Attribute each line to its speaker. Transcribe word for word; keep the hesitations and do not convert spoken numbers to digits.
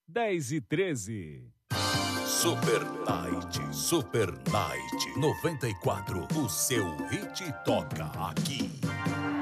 Speaker 1: dez e treze.
Speaker 2: Super Night, Super Night noventa e quatro. O seu hit toca aqui.